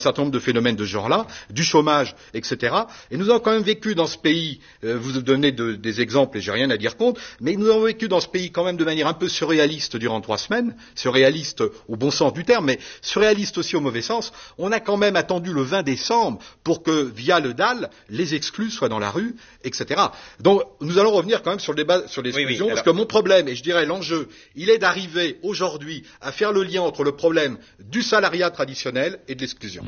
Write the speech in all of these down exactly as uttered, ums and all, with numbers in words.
un certain nombre de phénomènes de ce genre-là, du chômage, et cetera. Et nous avons quand même vécu dans ce pays, euh, vous donnez de, des exemples et j'ai rien à dire contre, mais nous avons vécu dans ce pays quand même de manière un peu surréaliste durant trois semaines, surréaliste au bon sens du terme, mais surréaliste aussi au mauvais sens. On a quand même attendu le vingt décembre pour que, via le D A L, les exclus soient dans la rue, et cetera. Donc nous allons revenir quand même sur le débat sur l'exclusion, oui, oui, parce que mon problème, et je dirais l'enjeu, il est d'arriver aujourd'hui à faire le lien entre le problème du salariat traditionnel et de l'exclusion.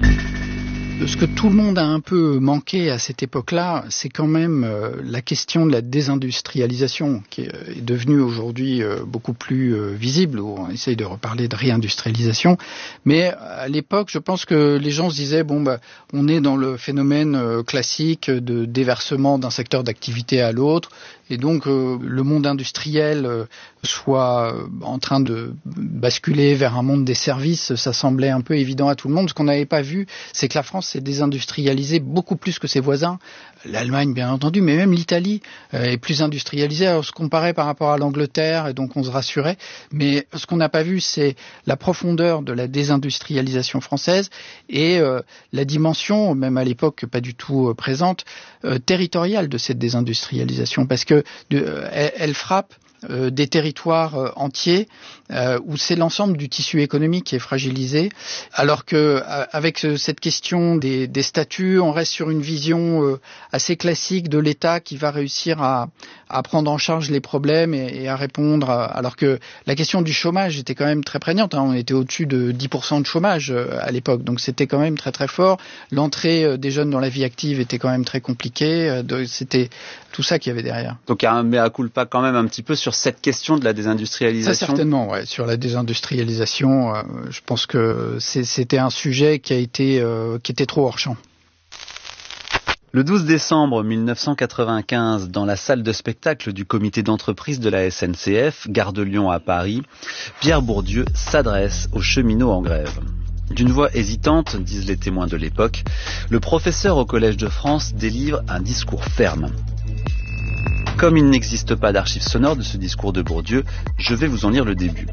Ce que tout le monde a un peu manqué à cette époque-là, c'est quand même euh, la question de la désindustrialisation, qui est devenue aujourd'hui euh, beaucoup plus euh, visible, où on essaye de reparler de réindustrialisation. Mais à l'époque, je pense que les gens se disaient, bon, bah, on est dans le phénomène euh, classique de déversement d'un secteur d'activité à l'autre, et donc euh, le monde industriel euh, soit euh, en train de basculer vers un monde des services, ça semblait un peu évident à tout le monde. Ce qu'on n'avait pas vu, c'est que la France s'est désindustrialisée beaucoup plus que ses voisins. L'Allemagne, bien entendu, mais même l'Italie euh, est plus industrialisée. Alors, on se comparait par rapport à l'Angleterre, et donc on se rassurait. Mais ce qu'on n'a pas vu, c'est la profondeur de la désindustrialisation française et euh, la dimension, même à l'époque pas du tout euh, présente, euh, territoriale de cette désindustrialisation, parce que de, euh, elle, elle frappe Euh, des territoires euh, entiers euh, où c'est l'ensemble du tissu économique qui est fragilisé, alors que euh, avec euh, cette question des, des statuts, on reste sur une vision euh, assez classique de l'État qui va réussir à, à prendre en charge les problèmes et, et à répondre, à, alors que la question du chômage était quand même très prégnante, hein, on était au-dessus de dix pour cent de chômage euh, à l'époque, donc c'était quand même très très fort. L'entrée euh, des jeunes dans la vie active était quand même très compliquée, euh, de, c'était tout ça qu'il y avait derrière. Donc il y a un mea culpa quand même un petit peu sur cette question de la désindustrialisation. Ça, certainement, ouais. Sur la désindustrialisation, euh, je pense que c'est, c'était un sujet qui a été, euh, qui était trop hors champ. Le douze décembre mille neuf cent quatre-vingt-quinze, dans la salle de spectacle du comité d'entreprise de la S N C F, gare de Lyon à Paris, Pierre Bourdieu s'adresse aux cheminots en grève. D'une voix hésitante, disent les témoins de l'époque, le professeur au Collège de France délivre un discours ferme. Comme il n'existe pas d'archives sonores de ce discours de Bourdieu, je vais vous en lire le début.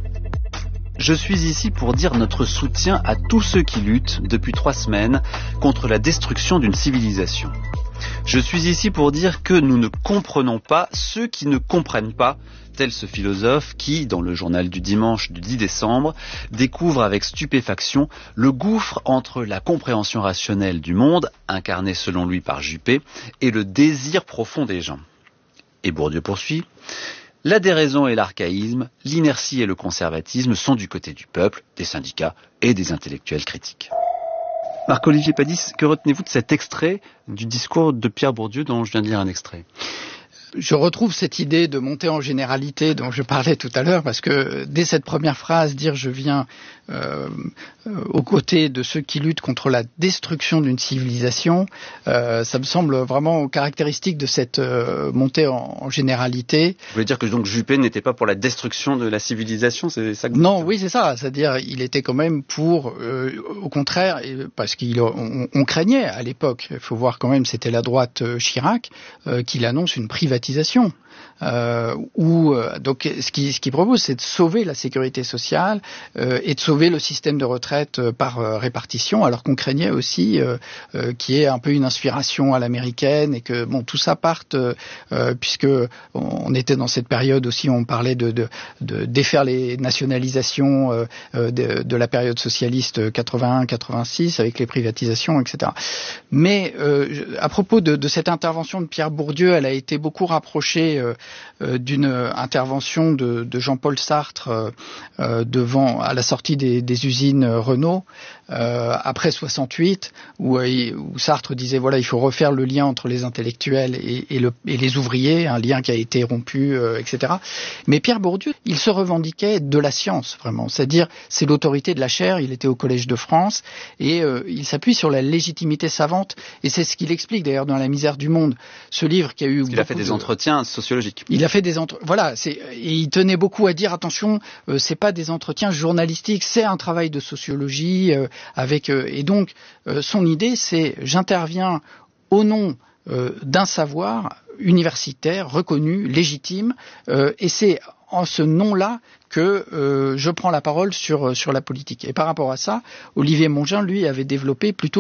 Je suis ici pour dire notre soutien à tous ceux qui luttent, depuis trois semaines, contre la destruction d'une civilisation. Je suis ici pour dire que nous ne comprenons pas ceux qui ne comprennent pas, tel ce philosophe qui, dans le journal du dimanche du dix décembre, découvre avec stupéfaction le gouffre entre la compréhension rationnelle du monde, incarnée selon lui par Juppé, et le désir profond des gens. Et Bourdieu poursuit, « La déraison et l'archaïsme, l'inertie et le conservatisme sont du côté du peuple, des syndicats et des intellectuels critiques. » Marc-Olivier Padis, que retenez-vous de cet extrait du discours de Pierre Bourdieu dont je viens de lire un extrait ? Je retrouve cette idée de monter en généralité dont je parlais tout à l'heure, parce que dès cette première phrase, dire je viens euh, euh, aux côtés de ceux qui luttent contre la destruction d'une civilisation, euh, ça me semble vraiment caractéristique de cette euh, montée en, en généralité. Vous voulez dire que donc Juppé n'était pas pour la destruction de la civilisation, c'est ça que vous Non, dites ? oui, c'est ça. C'est-à-dire, il était quand même pour, euh, au contraire, parce qu'on on craignait à l'époque. Il faut voir quand même, c'était la droite euh, Chirac euh, qu'il annonce une privatisation. Euh, où euh, donc ce qui ce qui propose, c'est de sauver la sécurité sociale euh, et de sauver le système de retraite euh, par euh, répartition, alors qu'on craignait aussi euh, euh, qu'il y ait un peu une inspiration à l'américaine et que bon tout ça parte euh, euh, puisque on était dans cette période aussi où on parlait de de, de défaire les nationalisations euh, de, de la période socialiste quatre-vingt-un quatre-vingt-six avec les privatisations, et cetera. Mais euh, à propos de, de cette intervention de Pierre Bourdieu, elle a été beaucoup rapprochée euh, euh, d'une intervention de, de Jean-Paul Sartre euh, euh, devant à la sortie des, des usines Renault euh, après soixante-huit, où, où Sartre disait voilà il faut refaire le lien entre les intellectuels et, et, le, et les ouvriers, un lien qui a été rompu, euh, et cetera. Mais Pierre Bourdieu, il se revendiquait de la science vraiment, c'est-à-dire c'est l'autorité de la chaire. Il était au Collège de France et euh, il s'appuie sur la légitimité savante et c'est ce qu'il explique d'ailleurs dans La misère du monde, ce livre qui a eu. Parce qu'il a fait des de... entretiens sociologiques. Il a fait des entre... voilà, c'est et il tenait beaucoup à dire attention, euh, c'est pas des entretiens journalistiques, c'est un travail de sociologie euh, avec euh, et donc euh, son idée c'est j'interviens au nom euh, d'un savoir universitaire reconnu, légitime euh, et c'est en ce nom-là que euh, je prends la parole sur sur la politique. Et par rapport à ça, Olivier Mongin, lui, avait développé plutôt